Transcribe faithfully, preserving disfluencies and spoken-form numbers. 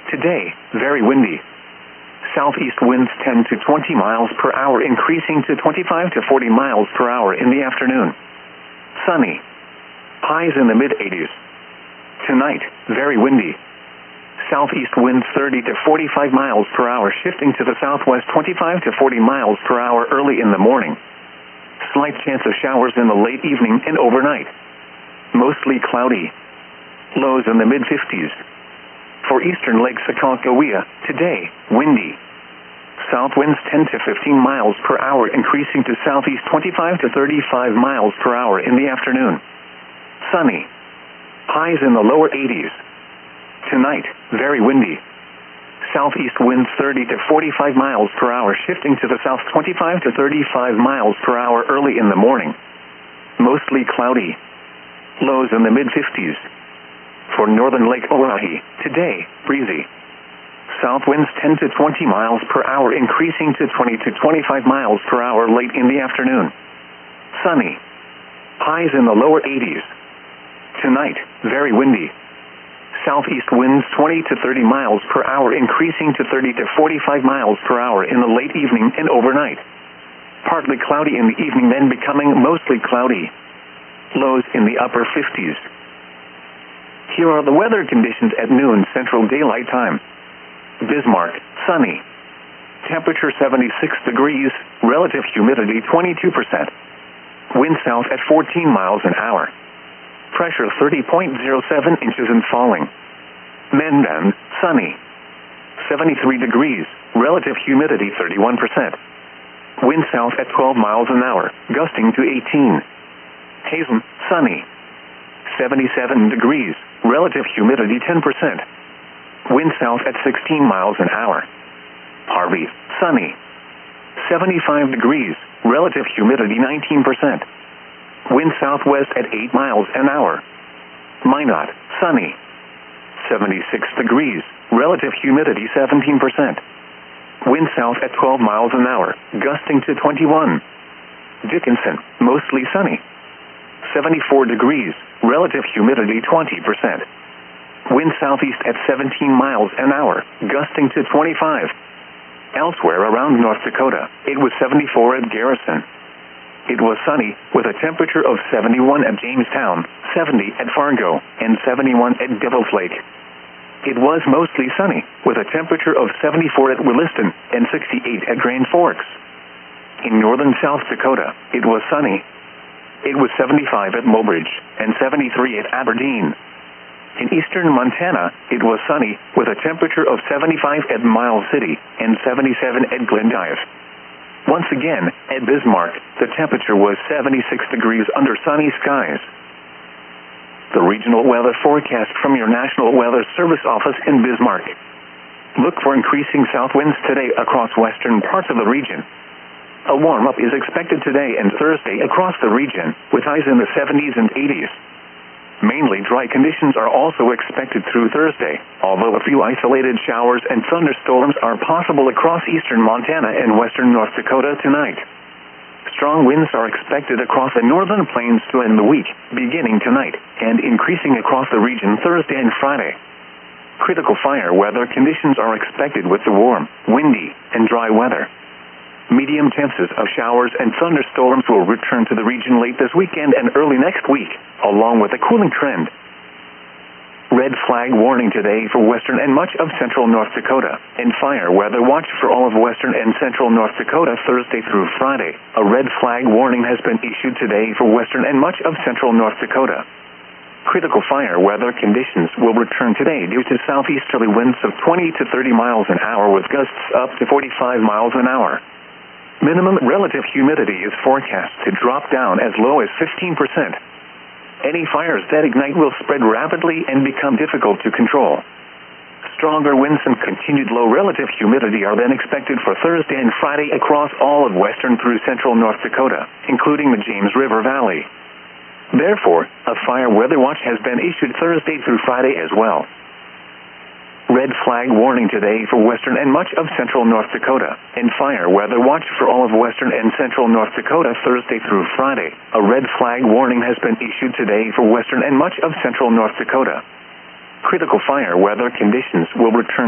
Today, very windy. Southeast winds ten to twenty miles per hour, increasing to twenty-five to forty miles per hour in the afternoon. Sunny. Highs in the mid eighties. Tonight, very windy. Southeast winds thirty to forty-five miles per hour, shifting to the southwest twenty-five to forty miles per hour early in the morning. Slight chance of showers in the late evening and overnight. Mostly cloudy. Lows in the mid fifties. For eastern Lake Sacagawea, today, windy. South winds ten to fifteen miles per hour, increasing to southeast twenty-five to thirty-five miles per hour in the afternoon. Sunny. Highs in the lower eighties. Tonight, very windy. Southeast winds thirty to forty-five miles per hour, shifting to the south twenty-five to thirty-five miles per hour early in the morning. Mostly cloudy. Lows in the mid fifties. For northern Lake Oahe, today, breezy. South winds ten to twenty miles per hour, increasing to twenty to twenty-five miles per hour late in the afternoon. Sunny. Highs in the lower eighties. Tonight, very windy. Southeast winds twenty to thirty miles per hour, increasing to thirty to forty-five miles per hour in the late evening and overnight. Partly cloudy in the evening, then becoming mostly cloudy. Lows in the upper fifties. Here are the weather conditions at noon Central Daylight Time. Bismarck, sunny. Temperature seventy-six degrees, relative humidity twenty-two percent. Wind south at fourteen miles an hour. Pressure thirty point zero seven inches and falling. Mendon, sunny. seventy-three degrees, relative humidity thirty-one percent. Wind south at twelve miles an hour, gusting to eighteen. Hazen, sunny. seventy-seven degrees, relative humidity ten percent. Wind south at sixteen miles an hour. Harvey, sunny. seventy-five degrees, relative humidity nineteen percent. Wind southwest at eight miles an hour. Minot, sunny. seventy-six degrees, relative humidity seventeen percent. Wind south at twelve miles an hour, gusting to twenty-one. Dickinson, mostly sunny. seventy-four degrees, relative humidity twenty percent. Wind southeast at seventeen miles an hour, gusting to twenty-five. Elsewhere around North Dakota, it was seventy-four at Garrison. It was sunny, with a temperature of seventy-one at Jamestown, seventy at Fargo, and seventy-one at Devil's Lake. It was mostly sunny, with a temperature of seventy-four at Williston and sixty-eight at Grand Forks. In northern South Dakota, it was sunny. It was seventy-five at Mobridge and seventy-three at Aberdeen. In eastern Montana, it was sunny, with a temperature of seventy-five at Miles City and seventy-seven at Glendive. Once again, at Bismarck, the temperature was seventy-six degrees under sunny skies. The regional weather forecast from your National Weather Service office in Bismarck. Look for increasing south winds today across western parts of the region. A warm-up is expected today and Thursday across the region, with highs in the seventies and eighties. Mainly dry conditions are also expected through Thursday, although a few isolated showers and thunderstorms are possible across eastern Montana and western North Dakota tonight. Strong winds are expected across the northern plains to end the week, beginning tonight, and increasing across the region Thursday and Friday. Critical fire weather conditions are expected with the warm, windy, and dry weather. Medium chances of showers and thunderstorms will return to the region late this weekend and early next week, along with a cooling trend. Red flag warning today for western and much of central North Dakota, and fire weather watch for all of western and central North Dakota Thursday through Friday. A red flag warning has been issued today for western and much of central North Dakota. Critical fire weather conditions will return today due to southeasterly winds of twenty to thirty miles an hour with gusts up to forty-five miles an hour. Minimum relative humidity is forecast to drop down as low as fifteen percent. Any fires that ignite will spread rapidly and become difficult to control. Stronger winds and continued low relative humidity are then expected for Thursday and Friday across all of western through central North Dakota, including the James River Valley. Therefore, a fire weather watch has been issued Thursday through Friday as well. Red flag warning today for western and much of central North Dakota, and fire weather watch for all of western and central North Dakota Thursday through Friday. A red flag warning has been issued today for western and much of central North Dakota. Critical fire weather conditions will return